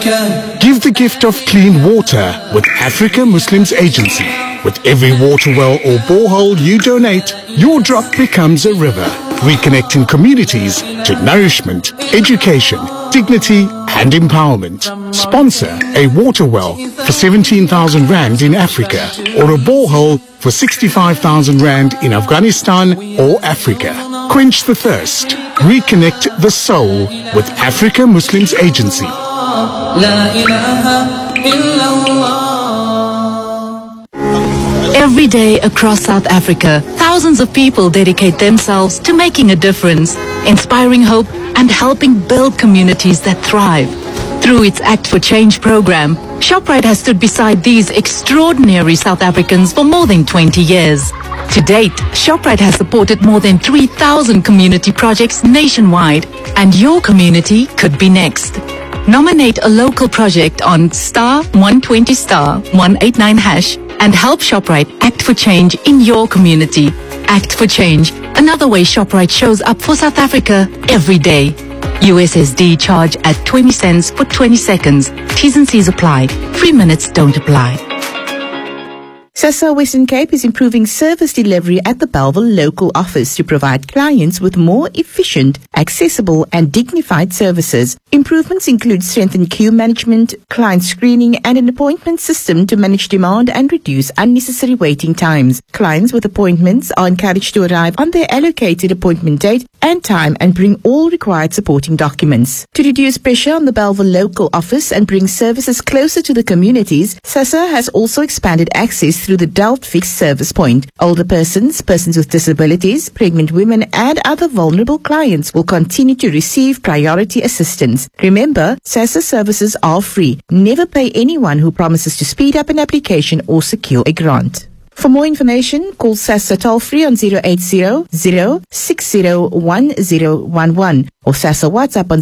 Give the gift of clean water with Africa Muslims Agency. With every water well or borehole you donate, your drop becomes a river, reconnecting communities to nourishment, education, dignity and empowerment. Sponsor a water well for 17,000 Rand in Africa or a borehole for 65,000 Rand in Afghanistan or Africa. Quench the thirst. Reconnect the soul with Africa Muslims Agency. Every day across South Africa, thousands of people dedicate themselves to making a difference, inspiring hope and helping build communities that thrive. Through its Act for Change program, Shoprite has stood beside these extraordinary South Africans for more than 20 years. To date, Shoprite has supported more than 3,000 community projects nationwide, and your community could be next. Nominate a local project on *120 *189 hash and help Shoprite act for change in your community. Act for Change, another way Shoprite shows up for South Africa every day. USSD charge at 20 cents for 20 seconds. T's and C's apply. 3 minutes don't apply. SASSA Western Cape is improving service delivery at the Bellville local office to provide clients with more efficient, accessible and dignified services. Improvements include strengthened queue management, client screening and an appointment system to manage demand and reduce unnecessary waiting times. Clients with appointments are encouraged to arrive on their allocated appointment date and time and bring all required supporting documents. To reduce pressure on the Bellville local office and bring services closer to the communities, SASSA has also expanded access through the Delft Fixed Service Point. Older persons, persons with disabilities, pregnant women and other vulnerable clients will continue to receive priority assistance. Remember, SASSA services are free. Never pay anyone who promises to speed up an application or secure a grant. For more information, call SASSA toll-free on 080-060-1011 or SASSA WhatsApp on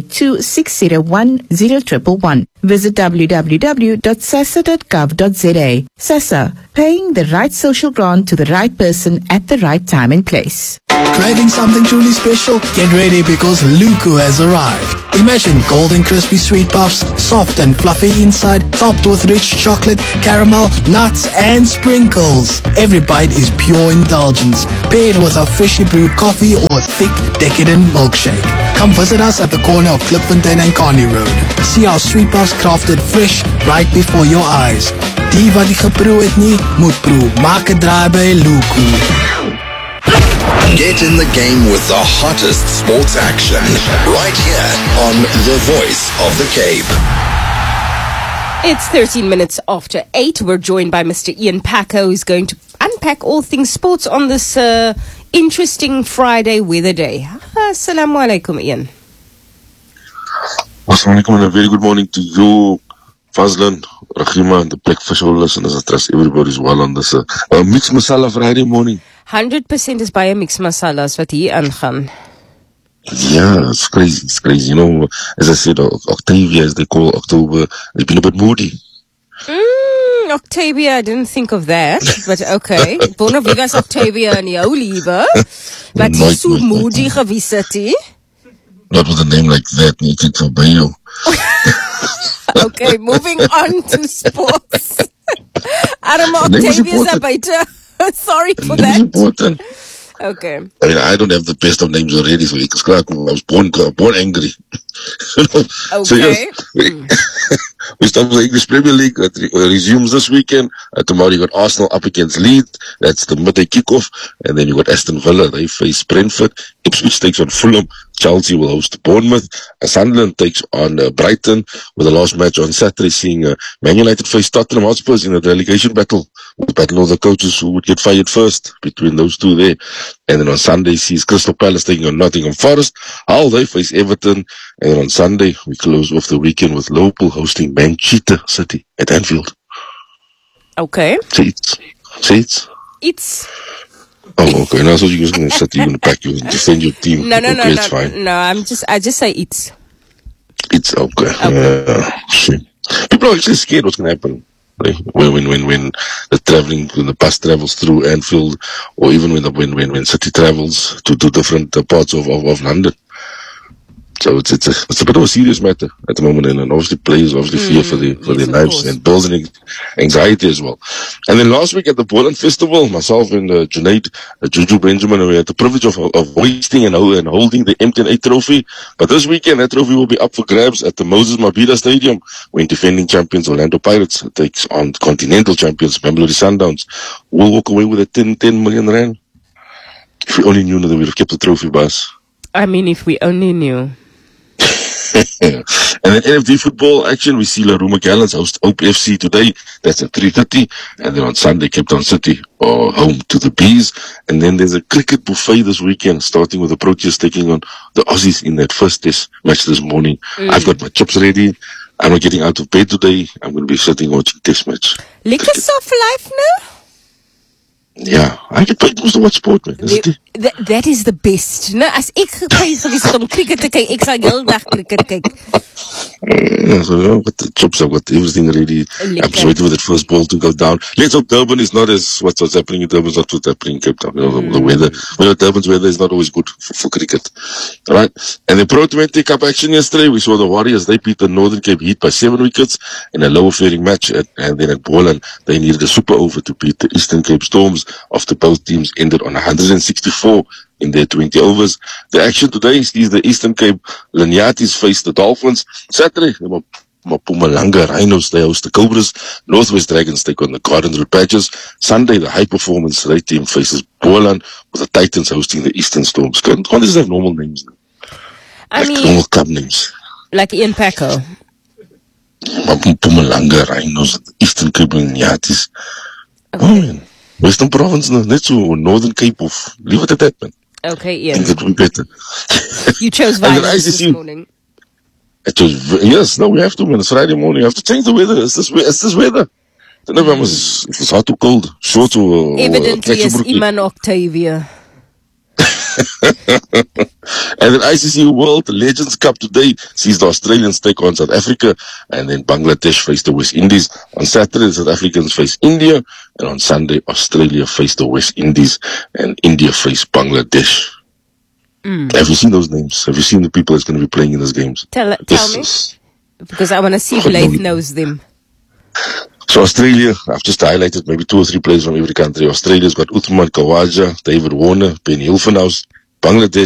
082-601-0111. Visit www.sassa.gov.za. SASSA, paying the right social grant to the right person at the right time and place. Craving something truly special? Get ready because Luku has arrived. Imagine golden crispy sweet puffs, soft and fluffy inside, topped with rich chocolate, caramel, nuts and sprinkles. Every bite is pure indulgence, paired with a freshly brewed coffee or a thick, decadent milkshake. Come visit us at the corner of Klipfontein and Carney Road. See our sweet puffs crafted fresh right before your eyes. Die wat die geproe het nie, moet proe. Maak 'n draai by Luku. Get in the game with the hottest sports action right here on The Voice of the Cape. It's 13 minutes after 8. We're joined by Mr. Ian Packer, who's going to unpack all things sports on this interesting Friday weather day. Assalamu alaikum, Ian. Assalamu alaikum and a very good morning to you, Fazlan, Rahima, and the Blackfish all listeners. I trust everybody's well on this mixed masala Friday morning. 100% is by a mixed masalas wat hier aangaan. Yeah, it's crazy. You know, as I said, Octavia, as they call October, has been a bit moody. Octavia, I didn't think of that, but okay. Bonavigas Octavia in jou liewe. Wat is so moody gewees het, Not with a name like that, nie, ek van by jou. Okay, moving on to sports. Arme Octavia's are buite. Sorry for that. Important. Okay. I mean, I don't have the best of names already, so I was born angry. Okay. So yes, we start the English Premier League. It resumes this weekend. Tomorrow you got Arsenal up against Leeds. That's the midday kickoff. And then you got Aston Villa. They face Brentford. Ipswich takes on Fulham. Chelsea will host Bournemouth. Sunderland takes on Brighton, with the last match on Saturday seeing Man United face Tottenham Hotspurs in a relegation battle. The battle of the coaches who would get fired first between those two there. And then on Sunday sees Crystal Palace taking on Nottingham Forest. Hull, they face Everton. And then on Sunday we close off the weekend with Liverpool hosting Manchester City at Anfield. Okay. Seats. It's. Oh, okay. Now, so you're going to sit, you're going to pack, you defend your team. No. It's fine. No, I just say it's. It's okay. People are actually scared what's going to happen. Like, when the bus travels through Anfield, or even when City travels to different parts of London. So it's a bit of a serious matter at the moment, and obviously players fear for their lives and building anxiety as well. And then last week at the Boland Festival, myself and Junaid, Juju Benjamin, we had the privilege of hoisting and holding the MTN8 trophy. But this weekend, that trophy will be up for grabs at the Moses Mabhida Stadium, when defending champions Orlando Pirates takes on continental champions Mamelodi Sundowns. We'll walk away with a 10 million rand. If we only knew that we would have kept the trophy, boss. I mean, if we only knew. And then NFD football action, we see Laruma Gallants host Hope FC today. That's at 3:30. And then on Sunday, Cape Town City are home to the Bees. And then there's a cricket buffet this weekend, starting with the Proteas taking on the Aussies in that first test match this morning. I've got my chips ready. I'm not getting out of bed today. I'm going to be sitting watching test match. Lekker soft life now? Yeah, I get paid to watch sport, man. That is the best. Nou, as ek gepaid gewees het om cricket te kyk, ek sal heel dag cricket kyk. So I've got the chops, I've got everything ready. I'm just waiting for that first ball to go down. Let's hope Durban is not as what's happening in Durban is not what's happening in Cape Town. You know, the weather. Durban's weather is not always good for cricket. Alright. And the Pro 20 Cup action yesterday, we saw the Warriors, they beat the Northern Cape Heat by 7 wickets in a lower fairing match. And then at Boland, they needed a super over to beat the Eastern Cape Storms after both teams ended on 164 in their 20 overs. The action today sees the Eastern Cape Laniatis face the Dolphins. Saturday, the Mpumalanga Rhinos, they host the Cobras. Northwest Dragons take on the Garden Route Badgers. Sunday, the High Performance Ray team faces Boland, with the Titans hosting the Eastern Storms. Can't these have normal names? I mean, normal club names. Like Ian Paco. Mpumalanga Rhinos, Eastern Cape Laniatis. Okay. Oh, man. Western Province, net so Northern Cape of, leave it at that, man. Okay, Ian. I think it would be better. You chose violence this morning. Yes, no, we have to, man. It's Friday morning. We have to change the weather. It's this weather. I don't know if it's hot or cold, short or evidently, yes, Iman Octavia. And then ICC World Legends Cup today sees the Australians take on South Africa, and then Bangladesh face the West Indies. On Saturday, the South Africans face India, and on Sunday, Australia face the West Indies, and India face Bangladesh. Have you seen those names? Have you seen the people that's going to be playing in those games? Tell me, because I want to see if Laith knows them. So Australia, I've just highlighted maybe 2 or 3 players from every country. Australia's got Uthman Khawaja, David Warner, Ben Hilfenhaus. Bangladesh